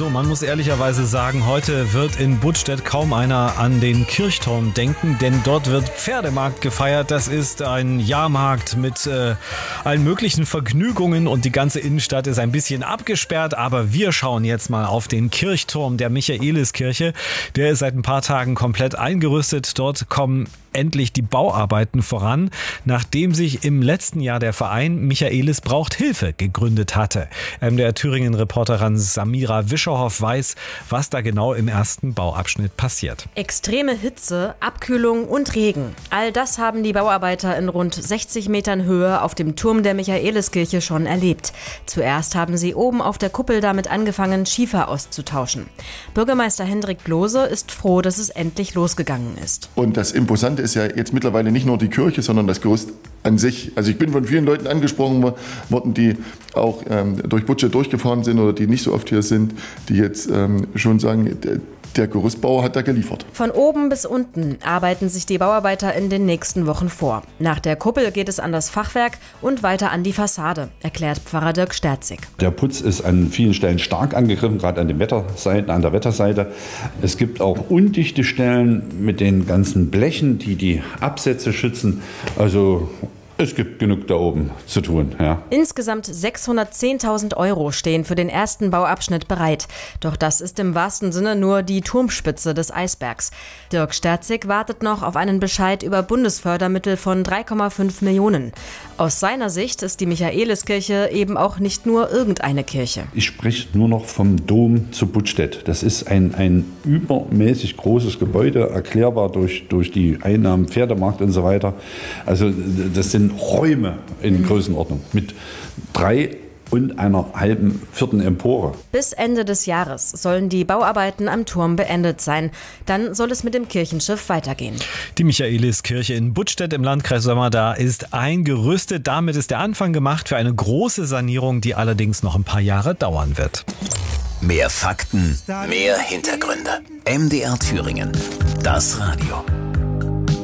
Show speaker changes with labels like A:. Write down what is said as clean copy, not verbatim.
A: So, man muss ehrlicherweise sagen, heute wird in Buttstedt kaum einer an den Kirchturm denken, denn dort wird Pferdemarkt gefeiert. Das ist ein Jahrmarkt mit allen möglichen Vergnügungen und die ganze Innenstadt ist ein bisschen abgesperrt. Aber wir schauen jetzt mal auf den Kirchturm der Michaeliskirche. Der ist seit ein paar Tagen komplett eingerüstet. Dort kommen endlich die Bauarbeiten voran, nachdem sich im letzten Jahr der Verein Michaelis braucht Hilfe gegründet hatte. Der Thüringen-Reporterin Samira Wischerhoff weiß, was da genau im ersten Bauabschnitt passiert.
B: Extreme Hitze, Abkühlung und Regen. All das haben die Bauarbeiter in rund 60 Metern Höhe auf dem Turm der Michaeliskirche schon erlebt. Zuerst haben sie oben auf der Kuppel damit angefangen, Schiefer auszutauschen. Bürgermeister Hendrik Blose ist froh, dass es endlich losgegangen ist.
C: Und das Imposante ist ja jetzt mittlerweile nicht nur die Kirche, sondern das Gerüst an sich. Also ich bin von vielen Leuten angesprochen worden, die auch durch Buttstedt durchgefahren sind oder die nicht so oft hier sind, die jetzt schon sagen, der Gerüstbauer hat da geliefert.
B: Von oben bis unten arbeiten sich die Bauarbeiter in den nächsten Wochen vor. Nach der Kuppel geht es an das Fachwerk und weiter an die Fassade, erklärt Pfarrer Dirk Sterzig.
D: Der Putz ist an vielen Stellen stark angegriffen, gerade an der Wetterseite. Es gibt auch undichte Stellen mit den ganzen Blechen, die die Absätze schützen. Also es gibt genug da oben zu tun. Ja.
B: Insgesamt 610.000 € stehen für den ersten Bauabschnitt bereit. Doch das ist im wahrsten Sinne nur die Turmspitze des Eisbergs. Dirk Sterzig wartet noch auf einen Bescheid über Bundesfördermittel von 3,5 Millionen. Aus seiner Sicht ist die Michaeliskirche eben auch nicht nur irgendeine Kirche.
D: Ich spreche nur noch vom Dom zu Buttstedt. Das ist ein übermäßig großes Gebäude, erklärbar durch die Einnahmen, Pferdemarkt und so weiter. Also das sind Räume in Größenordnung mit 3 und einer halben vierten Empore.
B: Bis Ende des Jahres sollen die Bauarbeiten am Turm beendet sein. Dann soll es mit dem Kirchenschiff weitergehen.
A: Die Michaeliskirche in Buttstedt im Landkreis Sömmerda ist eingerüstet. Damit ist der Anfang gemacht für eine große Sanierung, die allerdings noch ein paar Jahre dauern wird.
E: Mehr Fakten, mehr Hintergründe. MDR Thüringen. Das Radio.